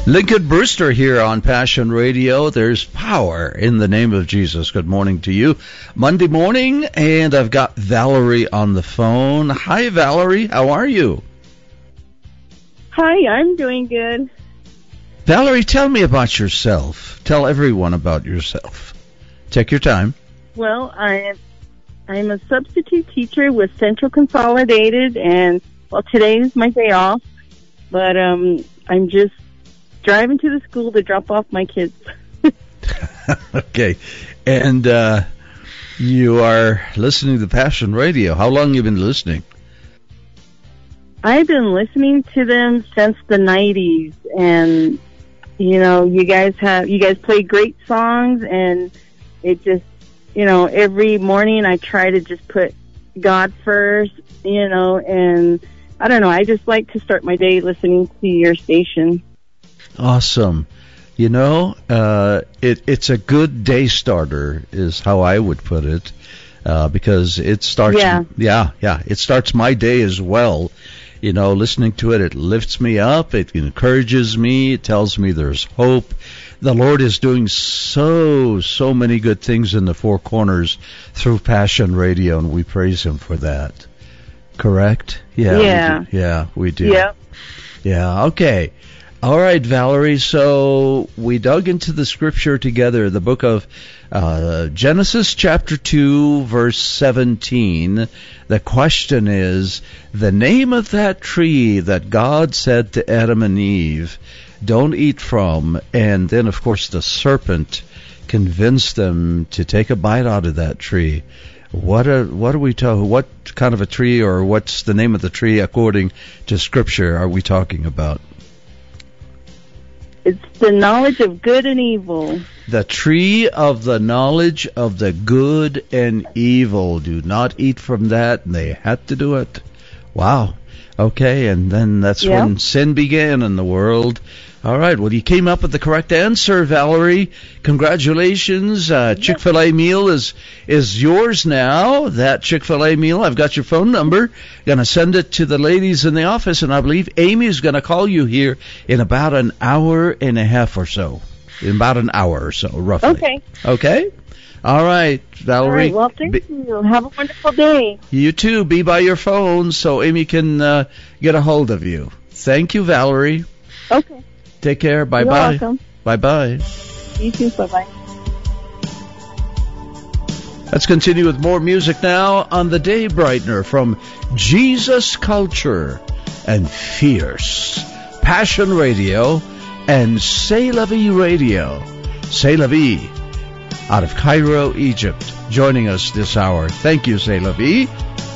Lincoln Brewster here on Passion Radio. There's power in the name of Jesus. Good morning to you. Monday morning, and I've got Valerie on the phone. Hi, Valerie. How are you? Hi, I'm doing good. Valerie, tell me about yourself. Tell everyone about yourself. Take your time. Well, I'm a substitute teacher with Central Consolidated, and, well, today's my day off, but I'm just driving to the school to drop off my kids. Okay. And you are listening to Passion Radio. How long have you been listening? I've been listening to them since the 90s, and, you know, you guys play great songs, and it just, you know, every morning I try to just put God first, you know, and I don't know, I just like to start my day listening to your station. Awesome. You know, it's a good day starter is how I would put it, because it starts, it starts my day as well. You know, listening to it lifts me up, it encourages me, it tells me there's hope. The Lord is doing so many good things in the four corners through Passion Radio, and we praise Him for that. Correct? Yeah. We do. Yeah. Yeah, okay. All right, Valerie, so we dug into the scripture together, the book of Genesis chapter 2, verse 17. The question is, the name of that tree that God said to Adam and Eve, don't eat from, and then, of course, the serpent convinced them to take a bite out of that tree. What are we talking? What kind of a tree, or what's the name of the tree according to scripture are we talking about? It's the knowledge of good and evil. The tree of the knowledge of the good and evil. Do not eat from that. And they had to do it. Wow. Okay, and then that's when sin began in the world. All right, well, you came up with the correct answer, Valerie. Congratulations. Chick-fil-A meal is yours now. That Chick-fil-A meal, I've got your phone number. Going to send it to the ladies in the office, and I believe Amy's going to call you here in about an hour and a half or so. In about an hour or so, roughly. Okay. Okay? All right, Valerie. All right, well, thank you. Have a wonderful day. You too. Be by your phone so Amy can get a hold of you. Thank you, Valerie. Okay. Take care. Bye-bye. You're welcome. Bye-bye. You too. Bye-bye. Let's continue with more music now on the Day Brightener from Jesus Culture and Fierce, Passion Radio, and C'est La Vie Radio. C'est La Vie out of Cairo, Egypt, joining us this hour. Thank you, C'est La Vie.